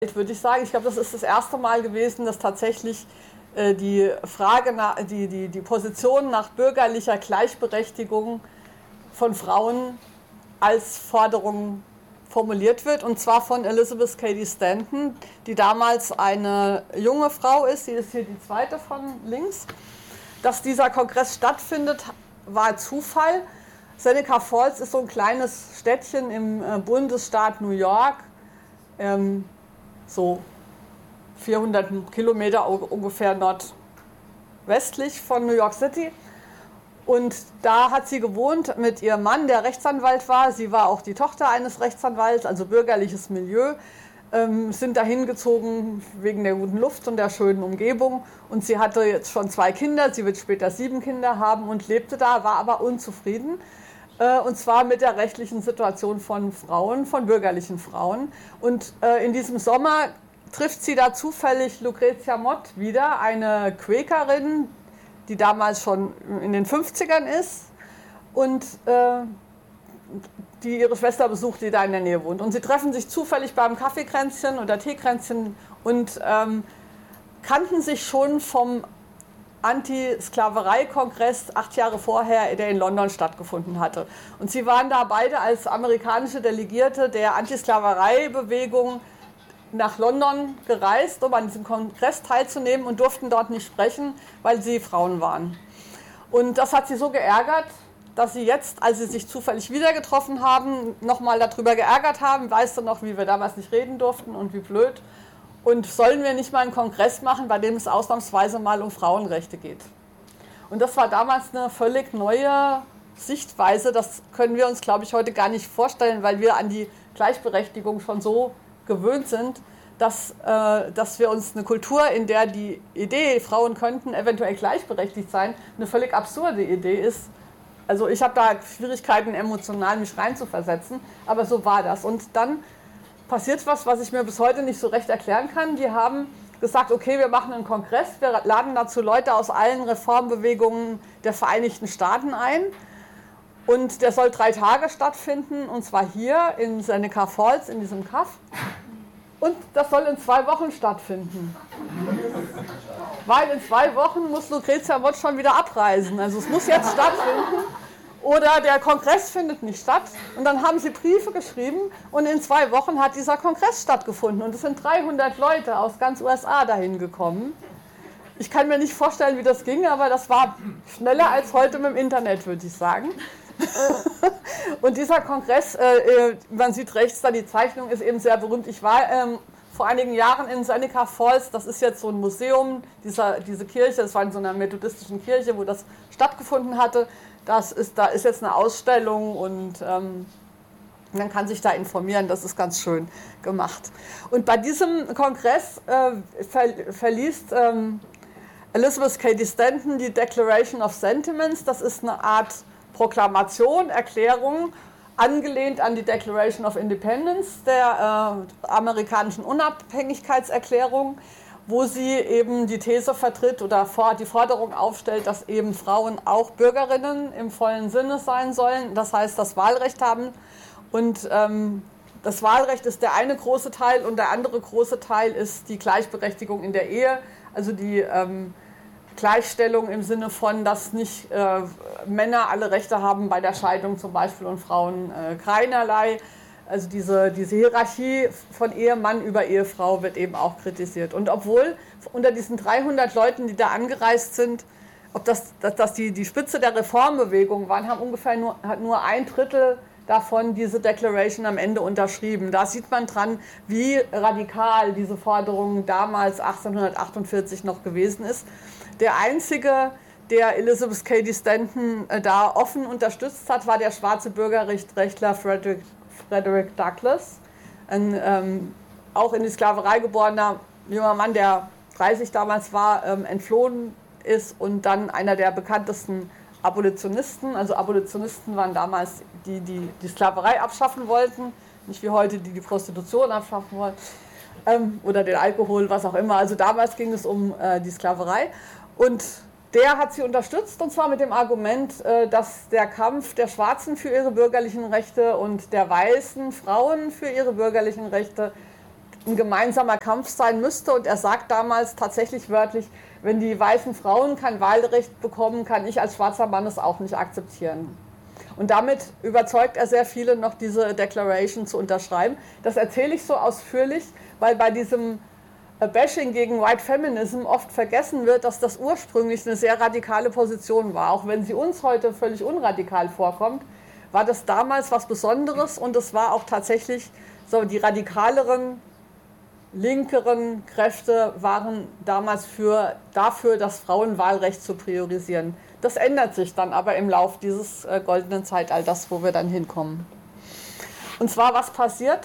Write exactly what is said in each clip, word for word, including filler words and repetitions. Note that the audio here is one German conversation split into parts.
würde ich sagen. Ich glaube, das ist das erste Mal gewesen, dass tatsächlich äh, die Frage, nach, die, die, die Position nach bürgerlicher Gleichberechtigung von Frauen als Forderung formuliert wird, und zwar von Elizabeth Cady Stanton, die damals eine junge Frau ist, die ist hier die zweite von links. Dass dieser Kongress stattfindet, war Zufall. Seneca Falls ist so ein kleines Städtchen im äh, Bundesstaat New York, ähm, so vierhundert Kilometer ungefähr nordwestlich von New York City. Und da hat sie gewohnt mit ihrem Mann, der Rechtsanwalt war. Sie war auch die Tochter eines Rechtsanwalts, also bürgerliches Milieu. Ähm, sind dahin gezogen wegen der guten Luft und der schönen Umgebung. Und sie hatte jetzt schon zwei Kinder, sie wird später sieben Kinder haben und lebte da, war aber unzufrieden. Äh, und zwar mit der rechtlichen Situation von Frauen, von bürgerlichen Frauen. Und äh, in diesem Sommer trifft sie da zufällig Lucretia Mott wieder, eine Quäkerin, die damals schon in den fünfzigern ist und äh, die ihre Schwester besucht, die da in der Nähe wohnt. Und sie treffen sich zufällig beim Kaffeekränzchen oder Teekränzchen und ähm, kannten sich schon vom Anti-Sklaverei-Kongress acht Jahre vorher, der in London stattgefunden hatte. Und sie waren da beide als amerikanische Delegierte der Anti-Sklaverei-Bewegung nach London gereist, um an diesem Kongress teilzunehmen und durften dort nicht sprechen, weil sie Frauen waren. Und das hat sie so geärgert, dass sie jetzt, als sie sich zufällig wieder getroffen haben, nochmal darüber geärgert haben. Weißt du noch, wie wir damals nicht reden durften und wie blöd? Und sollen wir nicht mal einen Kongress machen, bei dem es ausnahmsweise mal um Frauenrechte geht? Und das war damals eine völlig neue Sichtweise. Das können wir uns, glaube ich, heute gar nicht vorstellen, weil wir an die Gleichberechtigung schon so gewöhnt sind, dass, äh, dass wir uns eine Kultur, in der die Idee, Frauen könnten eventuell gleichberechtigt sein, eine völlig absurde Idee ist. Also ich habe da Schwierigkeiten, emotional mich reinzuversetzen, aber so war das. Und dann passiert was, was ich mir bis heute nicht so recht erklären kann. Die haben gesagt, okay, wir machen einen Kongress, wir laden dazu Leute aus allen Reformbewegungen der Vereinigten Staaten ein. Und der soll drei Tage stattfinden, und zwar hier in Seneca Falls, in diesem Kaff. Und das soll in zwei Wochen stattfinden. Weil in zwei Wochen muss Lucretia Mott schon wieder abreisen. Also es muss jetzt stattfinden. Oder der Kongress findet nicht statt. Und dann haben sie Briefe geschrieben und in zwei Wochen hat dieser Kongress stattgefunden. Und es sind dreihundert Leute aus ganz U S A dahin gekommen. Ich kann mir nicht vorstellen, wie das ging, aber das war schneller als heute mit dem Internet, würde ich sagen. Und dieser Kongress, äh, man sieht rechts da, die Zeichnung ist eben sehr berühmt. Ich war ähm, vor einigen Jahren in Seneca Falls, das ist jetzt so ein Museum, dieser, diese Kirche, das war in so einer methodistischen Kirche, wo das stattgefunden hatte. Das ist, da ist jetzt eine Ausstellung und ähm, man kann sich da informieren, das ist ganz schön gemacht. Und bei diesem Kongress äh, ver, verliest ähm, Elizabeth Cady Stanton die Declaration of Sentiments, das ist eine Art Proklamation, Erklärung, angelehnt an die Declaration of Independence, der äh, amerikanischen Unabhängigkeitserklärung, wo sie eben die These vertritt oder vor, die Forderung aufstellt, dass eben Frauen auch Bürgerinnen im vollen Sinne sein sollen, das heißt, das Wahlrecht haben. Und ähm, das Wahlrecht ist der eine große Teil und der andere große Teil ist die Gleichberechtigung in der Ehe, also die ähm, Gleichstellung im Sinne von, dass nicht äh, Männer alle Rechte haben bei der Scheidung zum Beispiel und Frauen äh, keinerlei. Also diese, diese Hierarchie von Ehemann über Ehefrau wird eben auch kritisiert. Und obwohl unter diesen dreihundert Leuten, die da angereist sind, ob das, dass das die, die Spitze der Reformbewegung waren, haben ungefähr nur, hat nur ein Drittel davon diese Declaration am Ende unterschrieben. Da sieht man dran, wie radikal diese Forderung damals achtzehnhundertachtundvierzig noch gewesen ist. Der einzige, der Elizabeth Cady Stanton äh, da offen unterstützt hat, war der schwarze Bürgerrechtler Frederick, Frederick Douglass, ein ähm, auch in die Sklaverei geborener junger Mann, der dreißig damals war, ähm, entflohen ist und dann einer der bekanntesten Abolitionisten. Also Abolitionisten waren damals die, die die Sklaverei abschaffen wollten, nicht wie heute, die die Prostitution abschaffen wollen ähm, oder den Alkohol, was auch immer. Also damals ging es um äh, die Sklaverei. Und der hat sie unterstützt, und zwar mit dem Argument, dass der Kampf der Schwarzen für ihre bürgerlichen Rechte und der weißen Frauen für ihre bürgerlichen Rechte ein gemeinsamer Kampf sein müsste. Und er sagt damals tatsächlich wörtlich, wenn die weißen Frauen kein Wahlrecht bekommen, kann ich als schwarzer Mann es auch nicht akzeptieren. Und damit überzeugt er sehr viele, noch diese Declaration zu unterschreiben. Das erzähle ich so ausführlich, weil bei diesem Bashing gegen White Feminism oft vergessen wird, dass das ursprünglich eine sehr radikale Position war. Auch wenn sie uns heute völlig unradikal vorkommt, war das damals was Besonderes und es war auch tatsächlich so, die radikaleren, linkeren Kräfte waren damals für, dafür, das Frauenwahlrecht zu priorisieren. Das ändert sich dann aber im Lauf dieses äh, goldenen Zeitalters, wo wir dann hinkommen. Und zwar, was passiert?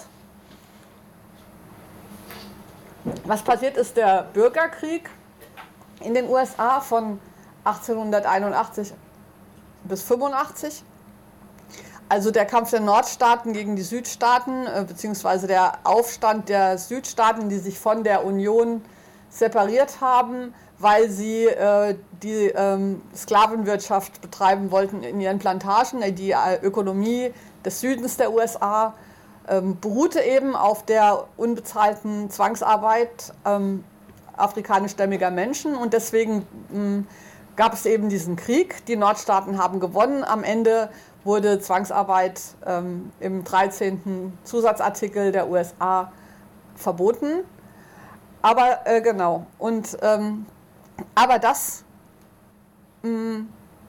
Was passiert ist der Bürgerkrieg in den U S A von achtzehnhunderteinundachtzig bis fünfundachtzig. Also der Kampf der Nordstaaten gegen die Südstaaten, äh, beziehungsweise der Aufstand der Südstaaten, die sich von der Union separiert haben, weil sie äh, die ähm, Sklavenwirtschaft betreiben wollten in ihren Plantagen. Die äh, Ökonomie des Südens der U S A ähm, beruhte eben auf der unbezahlten Zwangsarbeit ähm, afrikanischstämmiger Menschen und deswegen ähm, gab es eben diesen Krieg. Die Nordstaaten haben gewonnen. Am Ende wurde Zwangsarbeit ähm, im dreizehnten Zusatzartikel der U S A verboten. Aber äh, genau, und, ähm, aber das mh,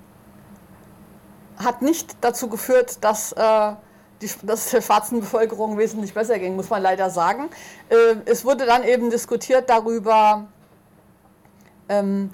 hat nicht dazu geführt, dass, äh, die, dass es der schwarzen Bevölkerung wesentlich besser ging, muss man leider sagen. Äh, es wurde dann eben diskutiert darüber, ähm,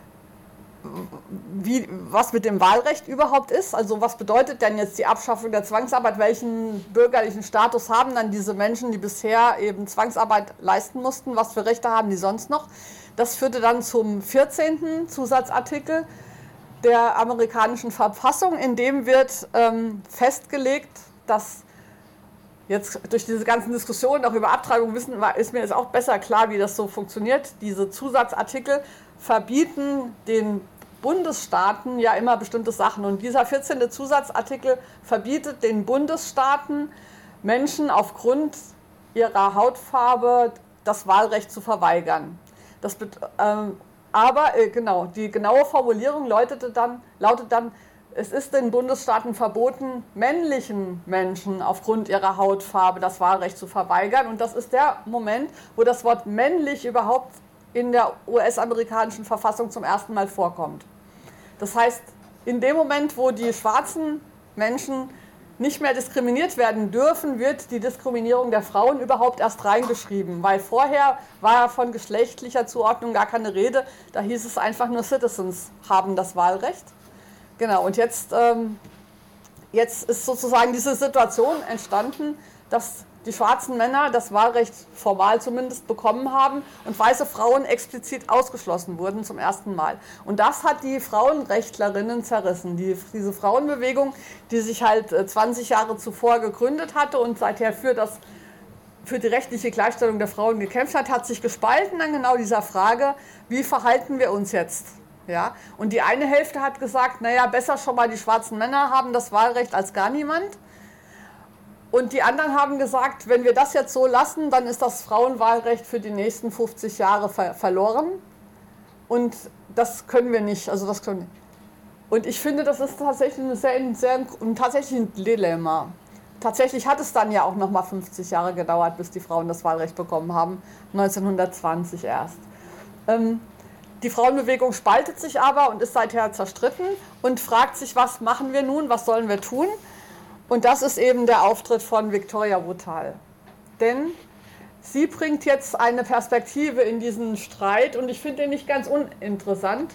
Wie, was mit dem Wahlrecht überhaupt ist. Also was bedeutet denn jetzt die Abschaffung der Zwangsarbeit? Welchen bürgerlichen Status haben dann diese Menschen, die bisher eben Zwangsarbeit leisten mussten? Was für Rechte haben die sonst noch? Das führte dann zum vierzehnten Zusatzartikel der amerikanischen Verfassung, in dem wird ähm, festgelegt, dass jetzt durch diese ganzen Diskussionen auch über Abtreibung wissen, ist mir jetzt auch besser klar, wie das so funktioniert. Diese Zusatzartikel verbieten den Bundesstaaten ja immer bestimmte Sachen. Und dieser vierzehnte Zusatzartikel verbietet den Bundesstaaten, Menschen aufgrund ihrer Hautfarbe das Wahlrecht zu verweigern. Das, ähm, aber äh, genau, die genaue Formulierung lautete dann, lautet dann, es ist den Bundesstaaten verboten, männlichen Menschen aufgrund ihrer Hautfarbe das Wahlrecht zu verweigern. Und das ist der Moment, wo das Wort männlich überhaupt in der U S-amerikanischen Verfassung zum ersten Mal vorkommt. Das heißt, in dem Moment, wo die schwarzen Menschen nicht mehr diskriminiert werden dürfen, wird die Diskriminierung der Frauen überhaupt erst reingeschrieben, weil vorher war von geschlechtlicher Zuordnung gar keine Rede, da hieß es einfach nur Citizens haben das Wahlrecht. Genau, und jetzt, ähm, jetzt ist sozusagen diese Situation entstanden, dass die schwarzen Männer das Wahlrecht formal zumindest bekommen haben und weiße Frauen explizit ausgeschlossen wurden zum ersten Mal. Und das hat die Frauenrechtlerinnen zerrissen. Die, diese Frauenbewegung, die sich halt zwanzig Jahre zuvor gegründet hatte und seither für, das, für die rechtliche Gleichstellung der Frauen gekämpft hat, hat sich gespalten an genau dieser Frage, wie verhalten wir uns jetzt? Ja? Und die eine Hälfte hat gesagt, naja, besser schon mal die schwarzen Männer haben das Wahlrecht als gar niemand. Und die anderen haben gesagt, wenn wir das jetzt so lassen, dann ist das Frauenwahlrecht für die nächsten fünfzig Jahre ver verloren. Und das können wir nicht. Also das können wir. Und ich finde, das ist tatsächlich, eine sehr, sehr, ein, tatsächlich ein Dilemma. Tatsächlich hat es dann ja auch noch mal fünfzig Jahre gedauert, bis die Frauen das Wahlrecht bekommen haben, neunzehnhundertzwanzig erst. Ähm, die Frauenbewegung spaltet sich aber und ist seither zerstritten und fragt sich, was machen wir nun, was sollen wir tun? Und das ist eben der Auftritt von Victoria Woodhull. Denn sie bringt jetzt eine Perspektive in diesen Streit und ich finde ihn nicht ganz uninteressant,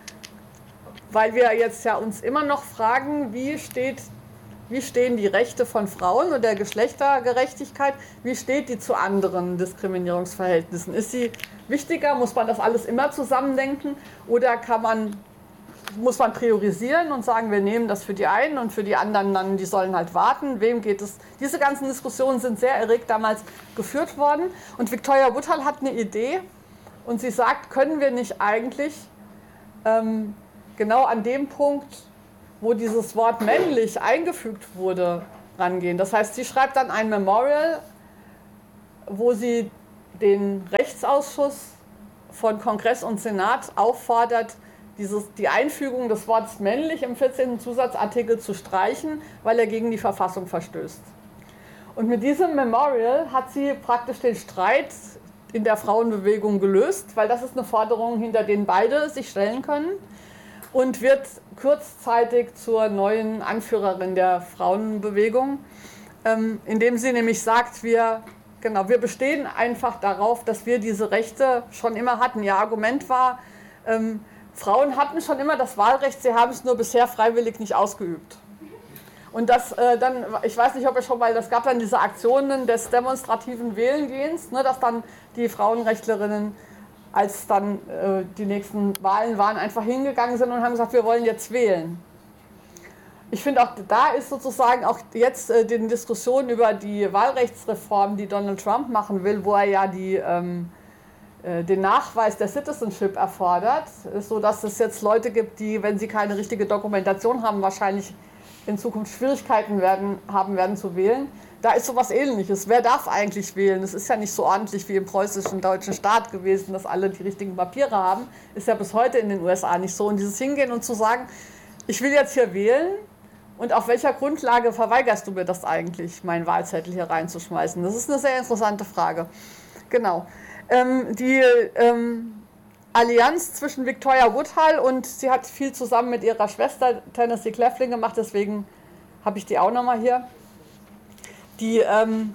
weil wir jetzt ja uns immer noch fragen, wie, steht, wie stehen die Rechte von Frauen und der Geschlechtergerechtigkeit, wie steht die zu anderen Diskriminierungsverhältnissen? Ist sie wichtiger, muss man das alles immer zusammendenken oder kann man muss man priorisieren und sagen, wir nehmen das für die einen und für die anderen dann, die sollen halt warten. Wem geht es? Diese ganzen Diskussionen sind sehr erregt damals geführt worden. Und Victoria Woodhull hat eine Idee und sie sagt, können wir nicht eigentlich ähm, genau an dem Punkt, wo dieses Wort männlich eingefügt wurde, rangehen. Das heißt, sie schreibt dann ein Memorial, wo sie den Rechtsausschuss von Kongress und Senat auffordert, dieses, die Einfügung des Wortes männlich im vierzehnten Zusatzartikel zu streichen, weil er gegen die Verfassung verstößt. Und mit diesem Memorial hat sie praktisch den Streit in der Frauenbewegung gelöst, weil das ist eine Forderung, hinter denen beide sich stellen können, und wird kurzzeitig zur neuen Anführerin der Frauenbewegung, ähm, indem sie nämlich sagt, wir, genau, wir bestehen einfach darauf, dass wir diese Rechte schon immer hatten. Ihr Argument war, ähm, Frauen hatten schon immer das Wahlrecht, sie haben es nur bisher freiwillig nicht ausgeübt. Und das äh, dann, ich weiß nicht, ob ihr schon mal, das gab dann diese Aktionen des demonstrativen Wählengehens, ne, dass dann die Frauenrechtlerinnen, als dann äh, die nächsten Wahlen waren, einfach hingegangen sind und haben gesagt, wir wollen jetzt wählen. Ich finde auch, da ist sozusagen auch jetzt äh, die Diskussion über die Wahlrechtsreform, die Donald Trump machen will, wo er ja die, ähm, äh, den Nachweis der Citizenship erfordert, ist so, dass es jetzt Leute gibt, die, wenn sie keine richtige Dokumentation haben, wahrscheinlich in Zukunft Schwierigkeiten werden, haben werden zu wählen. Da ist sowas Ähnliches. Wer darf eigentlich wählen? Es ist ja nicht so ordentlich wie im preußischen deutschen Staat gewesen, dass alle die richtigen Papiere haben. Ist ja bis heute in den U S A nicht so. Und dieses Hingehen und zu sagen, ich will jetzt hier wählen und auf welcher Grundlage verweigerst du mir das eigentlich, meinen Wahlzettel hier reinzuschmeißen? Das ist eine sehr interessante Frage. Genau. Ähm, die ähm, Allianz zwischen Victoria Woodhull und sie hat viel zusammen mit ihrer Schwester Tennessee Claflin gemacht, deswegen habe ich die auch nochmal hier. Die, ähm,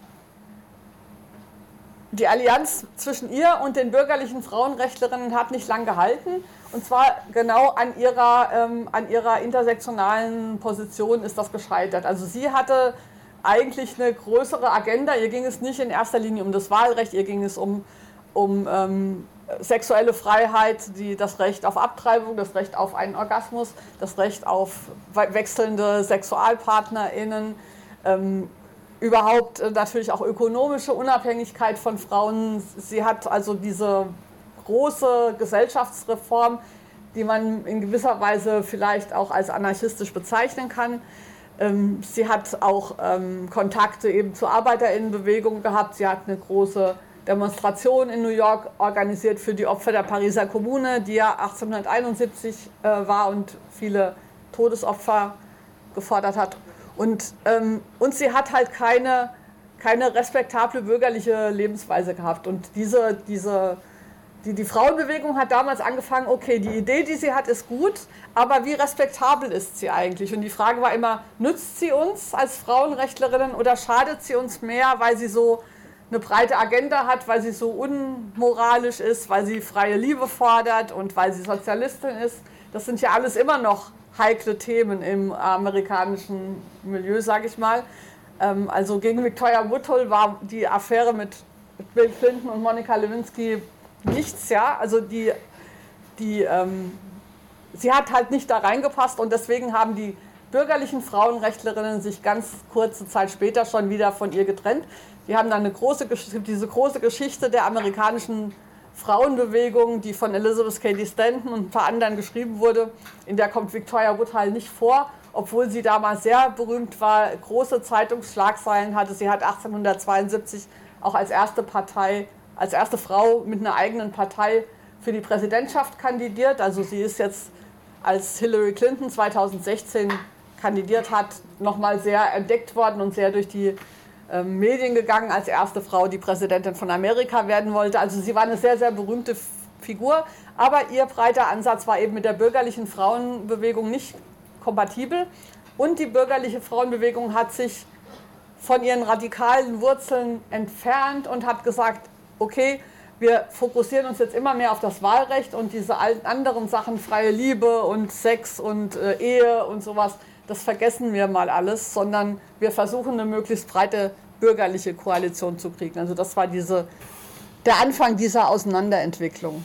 die Allianz zwischen ihr und den bürgerlichen Frauenrechtlerinnen hat nicht lang gehalten. Und zwar genau an ihrer, ähm, an ihrer intersektionalen Position ist das gescheitert. Also sie hatte eigentlich eine größere Agenda. Ihr ging es nicht in erster Linie um das Wahlrecht, ihr ging es um, um ähm, sexuelle Freiheit, die, das Recht auf Abtreibung, das Recht auf einen Orgasmus, das Recht auf wechselnde SexualpartnerInnen, ähm, überhaupt äh, natürlich auch ökonomische Unabhängigkeit von Frauen. Sie hat also diese große Gesellschaftsreform, die man in gewisser Weise vielleicht auch als anarchistisch bezeichnen kann. Ähm, sie hat auch ähm, Kontakte eben zur ArbeiterInnenbewegung gehabt. Sie hat eine große Demonstration in New York organisiert für die Opfer der Pariser Kommune, die ja achtzehnhunderteinundsiebzig äh, war und viele Todesopfer gefordert hat. Und, ähm, und sie hat halt keine, keine respektable bürgerliche Lebensweise gehabt. Und diese, diese, die, die Frauenbewegung hat damals angefangen, okay, die Idee, die sie hat, ist gut, aber wie respektabel ist sie eigentlich? Und die Frage war immer, nützt sie uns als Frauenrechtlerinnen oder schadet sie uns mehr, weil sie so eine breite Agenda hat, weil sie so unmoralisch ist, weil sie freie Liebe fordert und weil sie Sozialistin ist? Das sind ja alles immer noch heikle Themen im amerikanischen Milieu, sage ich mal. Ähm, also gegen Victoria Woodhull war die Affäre mit Bill Clinton und Monica Lewinsky nichts, ja. Also die, die, ähm, sie hat halt nicht da reingepasst und deswegen haben die bürgerlichen Frauenrechtlerinnen sich ganz kurze Zeit später schon wieder von ihr getrennt. Die haben dann eine große, diese große Geschichte der amerikanischen Frauenbewegung, die von Elizabeth Cady Stanton und ein paar anderen geschrieben wurde. In der kommt Victoria Woodhull nicht vor, obwohl sie damals sehr berühmt war, große Zeitungsschlagzeilen hatte. Sie hat achtzehnhundertzweiundsiebzig auch als erste Partei, als erste Frau mit einer eigenen Partei für die Präsidentschaft kandidiert. Also sie ist jetzt, als Hillary Clinton zweitausendsechzehn kandidiert hat, nochmal sehr entdeckt worden und sehr durch die Medien gegangen als erste Frau, die Präsidentin von Amerika werden wollte. Also sie war eine sehr, sehr berühmte Figur, aber ihr breiter Ansatz war eben mit der bürgerlichen Frauenbewegung nicht kompatibel und die bürgerliche Frauenbewegung hat sich von ihren radikalen Wurzeln entfernt und hat gesagt, okay, wir fokussieren uns jetzt immer mehr auf das Wahlrecht und diese anderen Sachen, freie Liebe und Sex und äh, Ehe und sowas, das vergessen wir mal alles, sondern wir versuchen eine möglichst breite bürgerliche Koalition zu kriegen. Also das war diese, der Anfang dieser Auseinanderentwicklung.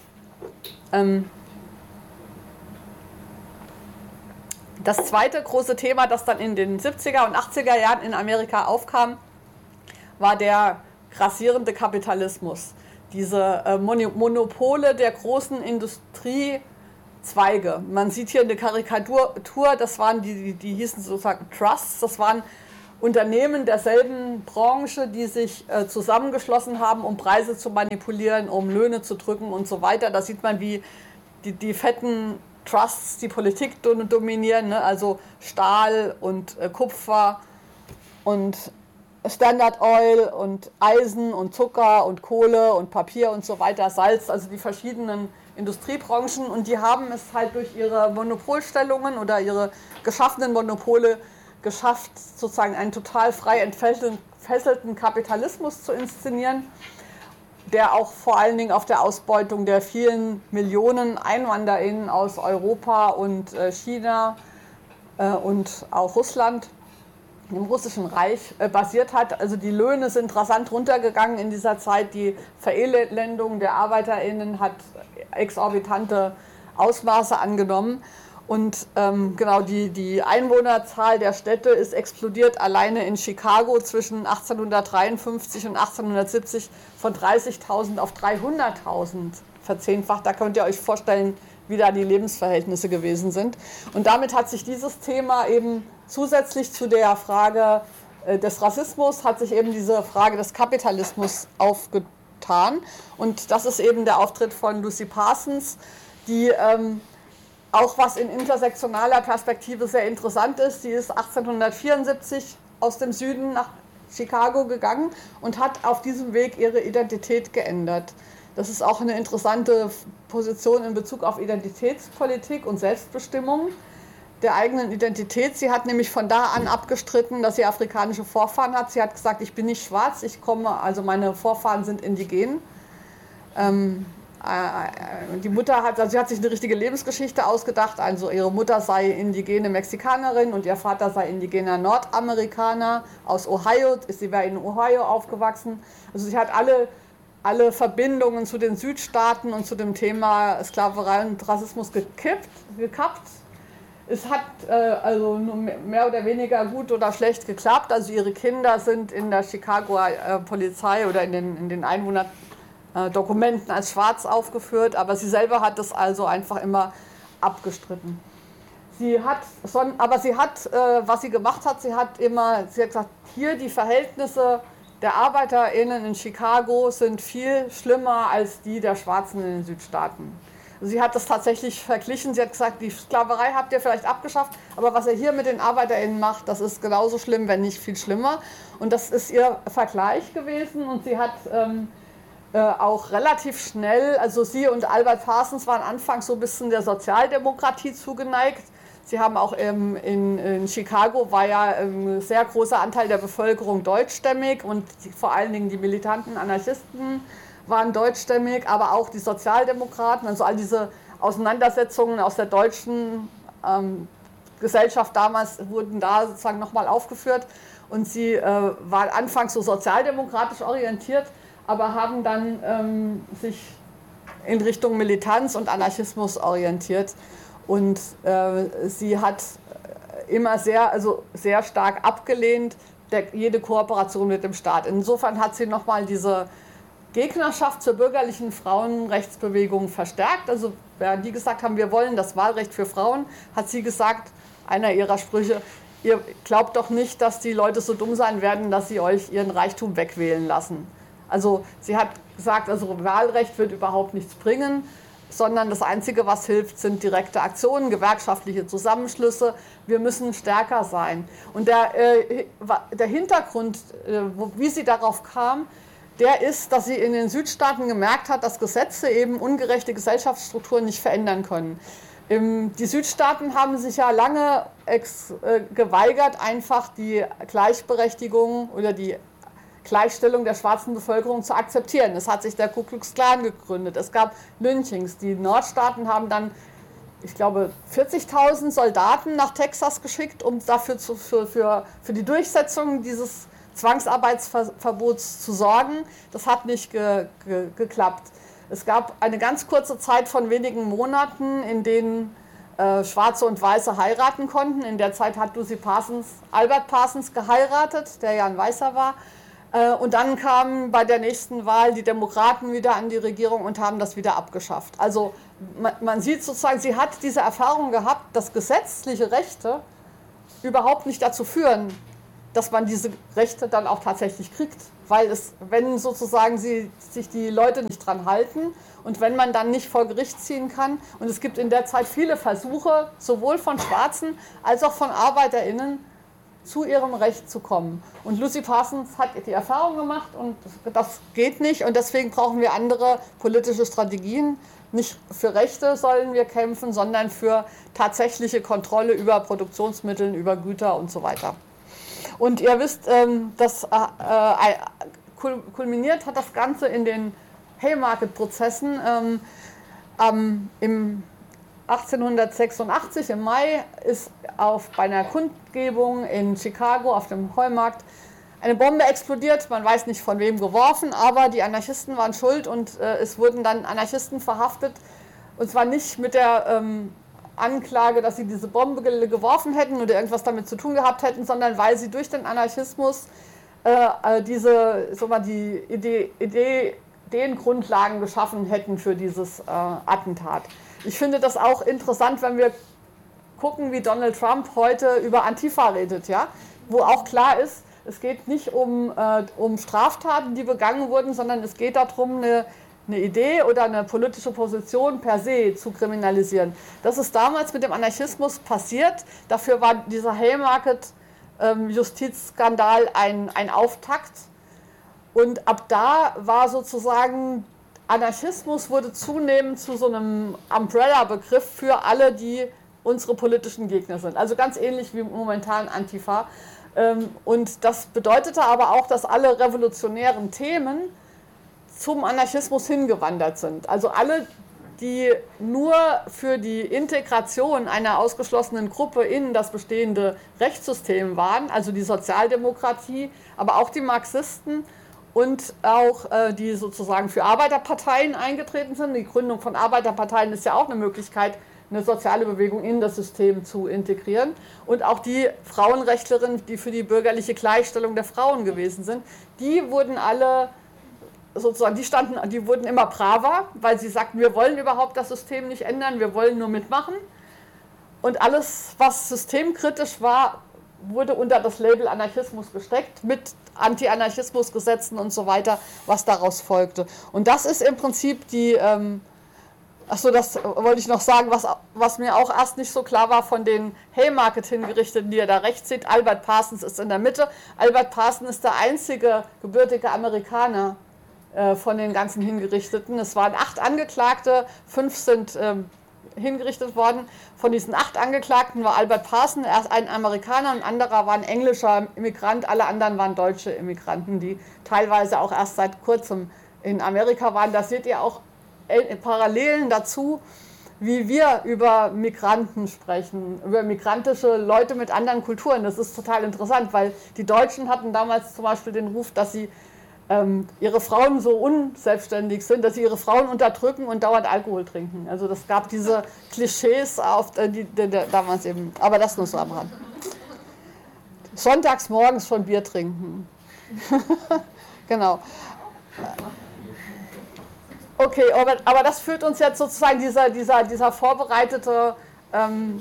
Ähm das zweite große Thema, das dann in den siebziger und achtziger Jahren in Amerika aufkam, war der grassierende Kapitalismus. Diese äh, Monopole der großen Industrie Zweige. Man sieht hier eine Karikatur, das waren die, die, die hießen sozusagen Trusts, das waren Unternehmen derselben Branche, die sich äh, zusammengeschlossen haben, um Preise zu manipulieren, um Löhne zu drücken und so weiter. Da sieht man, wie die, die fetten Trusts die Politik dominieren, ne? Also Stahl und äh, Kupfer und Standard Oil und Eisen und Zucker und Kohle und Papier und so weiter, Salz, also die verschiedenen Industriebranchen. Und die haben es halt durch ihre Monopolstellungen oder ihre geschaffenen Monopole geschafft, sozusagen einen total frei entfesselten Kapitalismus zu inszenieren, der auch vor allen Dingen auf der Ausbeutung der vielen Millionen EinwanderInnen aus Europa und China und auch Russland, im Russischen Reich, basiert hat. Also die Löhne sind rasant runtergegangen in dieser Zeit. Die Verelendung der ArbeiterInnen hat exorbitante Ausmaße angenommen. Und ähm, genau, die, die Einwohnerzahl der Städte ist explodiert alleine in Chicago zwischen achtzehnhundertdreiundfünfzig und achtzehnhundertsiebzig von dreißigtausend auf dreihunderttausend verzehnfacht. Da könnt ihr euch vorstellen, wie da die Lebensverhältnisse gewesen sind. Und damit hat sich dieses Thema eben zusätzlich zu der Frage äh, des Rassismus, hat sich eben diese Frage des Kapitalismus aufgetan. Und das ist eben der Auftritt von Lucy Parsons, die ähm, auch was in intersektionaler Perspektive sehr interessant ist. Sie ist achtzehnhundertvierundsiebzig aus dem Süden nach Chicago gegangen und hat auf diesem Weg ihre Identität geändert. Das ist auch eine interessante Position in Bezug auf Identitätspolitik und Selbstbestimmung der eigenen Identität. Sie hat nämlich von da an abgestritten, dass sie afrikanische Vorfahren hat. Sie hat gesagt, ich bin nicht schwarz, ich komme, also meine Vorfahren sind indigen. Ähm, Die Mutter hat, also sie hat sich eine richtige Lebensgeschichte ausgedacht, also ihre Mutter sei indigene Mexikanerin und ihr Vater sei indigener Nordamerikaner aus Ohio, sie wäre in Ohio aufgewachsen. Also sie hat alle, alle Verbindungen zu den Südstaaten und zu dem Thema Sklaverei und Rassismus gekippt, gekappt. Es hat äh, also nur mehr oder weniger gut oder schlecht geklappt, also ihre Kinder sind in der Chicagoer äh, Polizei oder in den, in den Einwohnern Dokumenten als schwarz aufgeführt, aber sie selber hat das also einfach immer abgestritten. Sie hat, aber sie hat, was sie gemacht hat, sie hat immer, sie hat gesagt, hier die Verhältnisse der ArbeiterInnen in Chicago sind viel schlimmer als die der Schwarzen in den Südstaaten. Sie hat das tatsächlich verglichen, sie hat gesagt, die Sklaverei habt ihr vielleicht abgeschafft, aber was ihr hier mit den ArbeiterInnen macht, das ist genauso schlimm, wenn nicht viel schlimmer. Und das ist ihr Vergleich gewesen und sie hat ähm, Äh, auch relativ schnell, also sie und Albert Parsons waren anfangs so ein bisschen der Sozialdemokratie zugeneigt. Sie haben auch ähm, in, in Chicago war ja ein sehr großer Anteil der Bevölkerung deutschstämmig und die, vor allen Dingen die militanten Anarchisten waren deutschstämmig, aber auch die Sozialdemokraten, also all diese Auseinandersetzungen aus der deutschen ähm, Gesellschaft damals wurden da sozusagen nochmal aufgeführt und sie äh, waren anfangs so sozialdemokratisch orientiert, aber haben dann ähm, sich in Richtung Militanz und Anarchismus orientiert. Und äh, sie hat immer sehr, also sehr stark abgelehnt, der, jede Kooperation mit dem Staat. Insofern hat sie nochmal diese Gegnerschaft zur bürgerlichen Frauenrechtsbewegung verstärkt. Also während die gesagt haben, wir wollen das Wahlrecht für Frauen, hat sie gesagt, einer ihrer Sprüche, ihr glaubt doch nicht, dass die Leute so dumm sein werden, dass sie euch ihren Reichtum wegwählen lassen. Also sie hat gesagt, also Wahlrecht wird überhaupt nichts bringen, sondern das Einzige, was hilft, sind direkte Aktionen, gewerkschaftliche Zusammenschlüsse. Wir müssen stärker sein. Und der, äh, der Hintergrund, äh, wo, wie sie darauf kam, der ist, dass sie in den Südstaaten gemerkt hat, dass Gesetze eben ungerechte Gesellschaftsstrukturen nicht verändern können. Ähm, die Südstaaten haben sich ja lange ex, äh, geweigert, einfach die Gleichberechtigung oder die Gleichstellung der schwarzen Bevölkerung zu akzeptieren. Es hat sich der Ku Klux Klan gegründet. Es gab Lynchings. Die Nordstaaten haben dann, ich glaube, vierzigtausend Soldaten nach Texas geschickt, um dafür zu, für, für, für die Durchsetzung dieses Zwangsarbeitsverbots zu sorgen. Das hat nicht ge, ge, geklappt. Es gab eine ganz kurze Zeit von wenigen Monaten, in denen äh, Schwarze und Weiße heiraten konnten. In der Zeit hat Lucy Parsons, Albert Parsons geheiratet, der ja ein Weißer war. Und dann kamen bei der nächsten Wahl die Demokraten wieder an die Regierung und haben das wieder abgeschafft. Also man, man sieht sozusagen, sie hat diese Erfahrung gehabt, dass gesetzliche Rechte überhaupt nicht dazu führen, dass man diese Rechte dann auch tatsächlich kriegt. Weil es, wenn sozusagen sie, sich die Leute nicht dran halten und wenn man dann nicht vor Gericht ziehen kann, und es gibt in der Zeit viele Versuche, sowohl von Schwarzen als auch von ArbeiterInnen, zu ihrem Recht zu kommen. Und Lucy Parsons hat die Erfahrung gemacht und das geht nicht und deswegen brauchen wir andere politische Strategien. Nicht für Rechte sollen wir kämpfen, sondern für tatsächliche Kontrolle über Produktionsmittel, über Güter und so weiter. Und ihr wisst, das kulminiert hat das Ganze in den Haymarket-Prozessen ähm, im achtzehnhundertsechsundachtzig im Mai ist auf, bei einer Kundgebung in Chicago auf dem Heumarkt eine Bombe explodiert. Man weiß nicht von wem geworfen, aber die Anarchisten waren schuld und äh, es wurden dann Anarchisten verhaftet. Und zwar nicht mit der ähm, Anklage, dass sie diese Bombe ge geworfen hätten oder irgendwas damit zu tun gehabt hätten, sondern weil sie durch den Anarchismus äh, diese, so mal die Idee, Idee, Ideengrundlagen geschaffen hätten für dieses äh, Attentat. Ich finde das auch interessant, wenn wir gucken, wie Donald Trump heute über Antifa redet, ja? Wo auch klar ist, es geht nicht um, äh, um Straftaten, die begangen wurden, sondern es geht darum, eine, eine Idee oder eine politische Position per se zu kriminalisieren. Das ist damals mit dem Anarchismus passiert. Dafür war dieser Haymarket-Justizskandal ein, ein Auftakt. Und ab da war sozusagen Anarchismus wurde zunehmend zu so einem Umbrella-Begriff für alle, die unsere politischen Gegner sind. Also ganz ähnlich wie momentan Antifa. Und das bedeutete aber auch, dass alle revolutionären Themen zum Anarchismus hingewandert sind. Also alle, die nur für die Integration einer ausgeschlossenen Gruppe in das bestehende Rechtssystem waren, also die Sozialdemokratie, aber auch die Marxisten, und auch äh, die sozusagen für Arbeiterparteien eingetreten sind. Die Gründung von Arbeiterparteien ist ja auch eine Möglichkeit, eine soziale Bewegung in das System zu integrieren. Und auch die Frauenrechtlerinnen, die für die bürgerliche Gleichstellung der Frauen gewesen sind, die wurden alle sozusagen, die standen, die wurden immer braver, weil sie sagten, wir wollen überhaupt das System nicht ändern, wir wollen nur mitmachen. Und alles, was systemkritisch war, wurde unter das Label Anarchismus gesteckt, mit Anti-Anarchismus-Gesetzen und so weiter, was daraus folgte. Und das ist im Prinzip die, ähm, achso, das wollte ich noch sagen, was, was mir auch erst nicht so klar war von den Haymarket-Hingerichteten, die ihr da rechts seht. Albert Parsons ist in der Mitte. Albert Parsons ist der einzige gebürtige Amerikaner äh, von den ganzen Hingerichteten. Es waren acht Angeklagte, fünf sind ähm, hingerichtet worden. Von diesen acht Angeklagten war Albert Parsons erst ein Amerikaner, ein anderer war ein englischer Immigrant, alle anderen waren deutsche Immigranten, die teilweise auch erst seit kurzem in Amerika waren. Da seht ihr auch Parallelen dazu, wie wir über Migranten sprechen, über migrantische Leute mit anderen Kulturen. Das ist total interessant, weil die Deutschen hatten damals zum Beispiel den Ruf, dass sie ähm, ihre Frauen so unselbstständig sind, dass sie ihre Frauen unterdrücken und dauernd Alkohol trinken. Also das gab diese Klischees auf äh, die, die, die, damals eben, aber das nur so am Rand. Sonntags morgens schon Bier trinken. Genau. Okay, aber, aber das führt uns jetzt sozusagen, dieser, dieser, dieser vorbereitete ähm,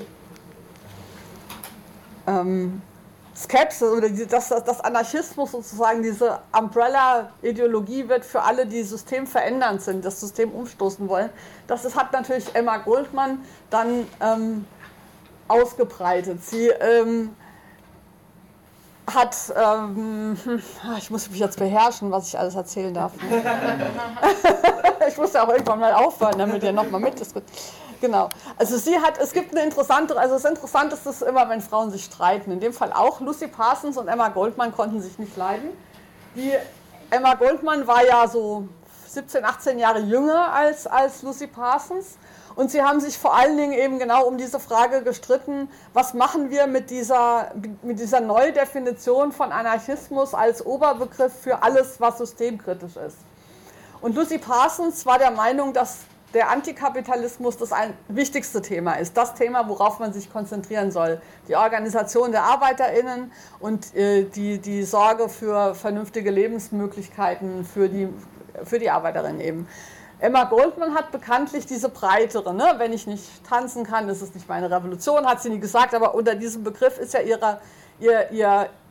ähm, Skepsis oder die, dass das Anarchismus sozusagen diese Umbrella-Ideologie wird für alle, die systemverändernd sind, das System umstoßen wollen. Das ist, hat natürlich Emma Goldman dann ähm, ausgebreitet. Sie ähm, hat, ähm, ich muss mich jetzt beherrschen, was ich alles erzählen darf. Ich muss ja auch irgendwann mal aufhören, damit ihr nochmal mitdiskutiert. Genau. Also sie hat, es gibt eine interessante, also das Interessanteste ist immer, wenn Frauen sich streiten. In dem Fall auch. Lucy Parsons und Emma Goldman konnten sich nicht leiden. Die Emma Goldman war ja so siebzehn, achtzehn Jahre jünger als, als Lucy Parsons. Und sie haben sich vor allen Dingen eben genau um diese Frage gestritten, was machen wir mit dieser, mit dieser Neudefinition von Anarchismus als Oberbegriff für alles, was systemkritisch ist. Und Lucy Parsons war der Meinung, dass der Antikapitalismus das ein wichtigste Thema ist, das Thema, worauf man sich konzentrieren soll. Die Organisation der ArbeiterInnen und äh, die, die Sorge für vernünftige Lebensmöglichkeiten für die, für die Arbeiterinnen eben. Emma Goldman hat bekanntlich diese breitere, ne? Wenn ich nicht tanzen kann, ist es nicht meine Revolution, hat sie nie gesagt, aber unter diesem Begriff ist ja ihre, ihr, ihr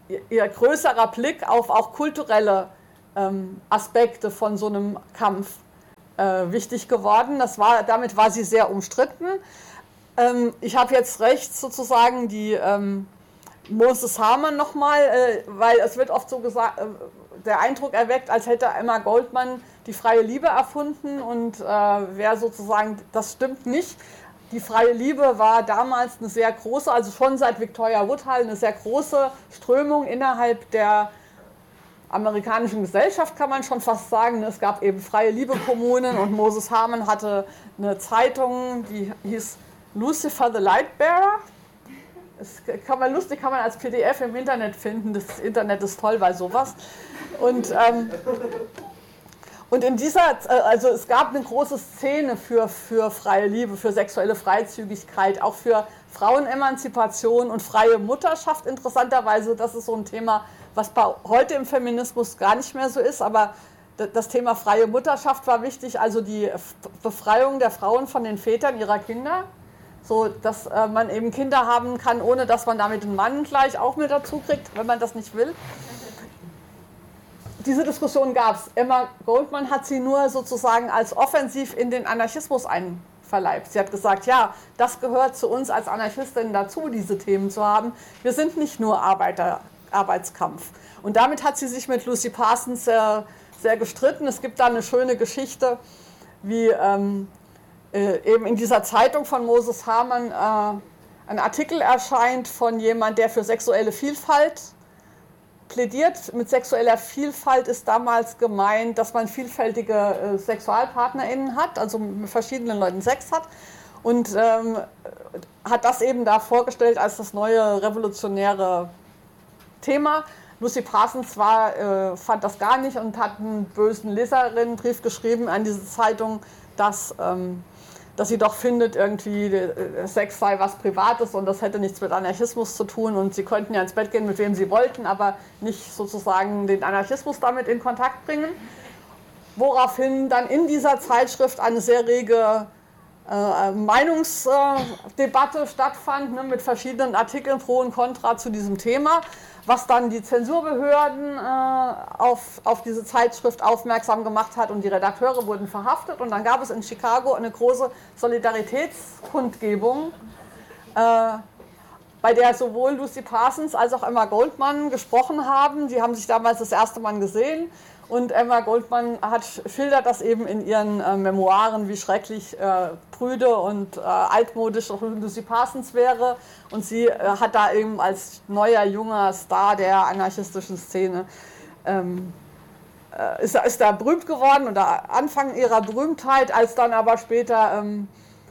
ihr größerer Blick auf auch kulturelle ähm, Aspekte von so einem Kampf äh, wichtig geworden. Das war, damit war sie sehr umstritten. Ähm, ich habe jetzt rechts sozusagen die ähm, Moses Harman nochmal, äh, weil es wird oft so gesagt, äh, der Eindruck erweckt, als hätte Emma Goldman die freie Liebe erfunden und äh, wer sozusagen, das stimmt nicht. Die freie Liebe war damals eine sehr große, also schon seit Victoria Woodhull, eine sehr große Strömung innerhalb der amerikanischen Gesellschaft, kann man schon fast sagen. Es gab eben freie Liebe-Kommunen und Moses Harman hatte eine Zeitung, die hieß Lucifer the Lightbearer. Das kann man lustig, kann man als P D F im Internet finden. Das Internet ist toll bei sowas. Und, ähm, und in dieser, also es gab eine große Szene für, für freie Liebe, für sexuelle Freizügigkeit, auch für Frauenemanzipation und freie Mutterschaft. Interessanterweise, das ist so ein Thema, was bei, heute im Feminismus gar nicht mehr so ist, aber das Thema freie Mutterschaft war wichtig, also die Befreiung der Frauen von den Vätern ihrer Kinder. So, dass äh, man eben Kinder haben kann, ohne dass man damit den Mann gleich auch mit dazu kriegt, wenn man das nicht will. Diese Diskussion gab es. Emma Goldman hat sie nur sozusagen als offensiv in den Anarchismus einverleibt. Sie hat gesagt, ja, das gehört zu uns als Anarchistin dazu, diese Themen zu haben. Wir sind nicht nur Arbeiter, Arbeitskampf. Und damit hat sie sich mit Lucy Parsons sehr, sehr gestritten. Es gibt da eine schöne Geschichte, wie ähm, Äh, eben in dieser Zeitung von Moses Harman äh, ein Artikel erscheint von jemand, der für sexuelle Vielfalt plädiert. Mit sexueller Vielfalt ist damals gemeint, dass man vielfältige äh, SexualpartnerInnen hat, also mit verschiedenen Leuten Sex hat. Und ähm, hat das eben da vorgestellt als das neue revolutionäre Thema. Lucy Parsons war, äh, fand das gar nicht und hat einen bösen Leserinnenbrief geschrieben an diese Zeitung, dass, ähm, dass sie doch findet, irgendwie äh, Sex sei was Privates und das hätte nichts mit Anarchismus zu tun und sie könnten ja ins Bett gehen, mit wem sie wollten, aber nicht sozusagen den Anarchismus damit in Kontakt bringen. Woraufhin dann in dieser Zeitschrift eine sehr rege äh, Meinungsdebatte stattfand, ne, mit verschiedenen Artikeln pro und contra zu diesem Thema, was dann die Zensurbehörden äh, auf, auf diese Zeitschrift aufmerksam gemacht hat und die Redakteure wurden verhaftet. Und dann gab es in Chicago eine große Solidaritätskundgebung, äh, bei der sowohl Lucy Parsons als auch Emma Goldman gesprochen haben. Die haben sich damals das erste Mal gesehen. Und Emma Goldman hat, schildert das eben in ihren äh, Memoiren, wie schrecklich äh, prüde und äh, altmodisch auch Lucy Parsons wäre. Und sie äh, hat da eben als neuer, junger Star der anarchistischen Szene, ähm, äh, ist, ist da berühmt geworden oder Anfang ihrer Berühmtheit, als dann aber später ähm,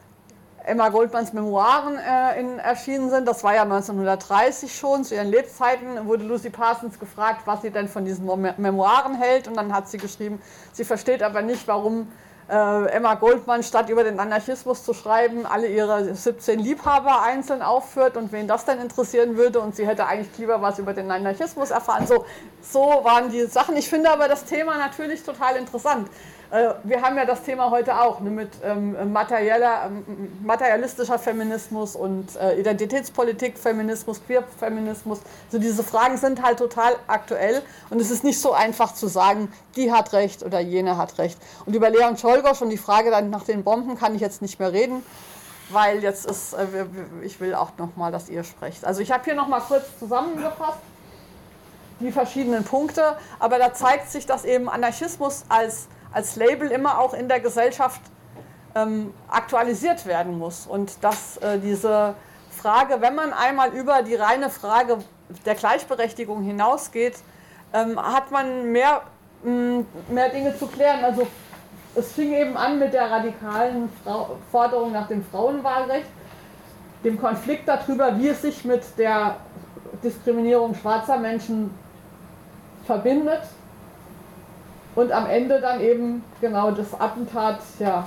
Emma Goldmans Memoiren äh, in, erschienen sind. Das war ja neunzehnhundertdreißig schon, zu ihren Lebzeiten wurde Lucy Parsons gefragt, was sie denn von diesen Memoiren hält. Und dann hat sie geschrieben, sie versteht aber nicht, warum äh, Emma Goldman statt über den Anarchismus zu schreiben, alle ihre siebzehn Liebhaber einzeln aufführt und wen das denn interessieren würde. Und sie hätte eigentlich lieber was über den Anarchismus erfahren. So, so waren die Sachen. Ich finde aber das Thema natürlich total interessant. Wir haben ja das Thema heute auch, ne, mit ähm, materieller, ähm, materialistischer Feminismus und äh, Identitätspolitik, Feminismus, Queerfeminismus. Also diese Fragen sind halt total aktuell und es ist nicht so einfach zu sagen, die hat recht oder jene hat recht. Und über Leon Czolgosz und die Frage dann nach den Bomben kann ich jetzt nicht mehr reden, weil jetzt ist, äh, ich will auch noch mal, dass ihr sprecht. Also ich habe hier noch mal kurz zusammengefasst die verschiedenen Punkte, aber da zeigt sich, dass eben Anarchismus als als Label immer auch in der Gesellschaft ähm, aktualisiert werden muss. Und dass äh, diese Frage, wenn man einmal über die reine Frage der Gleichberechtigung hinausgeht, ähm, hat man mehr, mh, mehr Dinge zu klären. Also es fing eben an mit der radikalen Frau- Forderung nach dem Frauenwahlrecht, dem Konflikt darüber, wie es sich mit der Diskriminierung schwarzer Menschen verbindet. Und am Ende dann eben genau das Attentat, ja,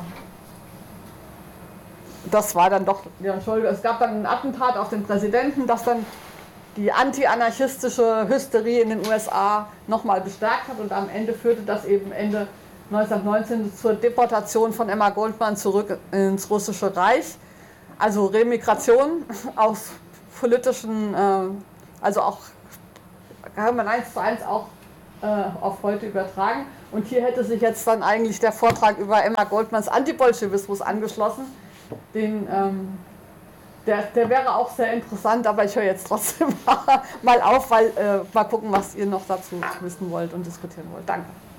das war dann doch, ja, Entschuldigung, es gab dann ein Attentat auf den Präsidenten, das dann die anti-anarchistische Hysterie in den U S A nochmal bestärkt hat und am Ende führte das eben Ende neunzehnhundertneunzehn zur Deportation von Emma Goldman zurück ins Russische Reich, also Remigration aus politischen, äh, also auch kann man eins zu eins auch äh, auf heute übertragen. Und hier hätte sich jetzt dann eigentlich der Vortrag über Emma Goldmans Antibolschewismus angeschlossen. Den, ähm, der, der wäre auch sehr interessant, aber ich höre jetzt trotzdem mal auf, weil äh, mal gucken, was ihr noch dazu wissen wollt und diskutieren wollt. Danke.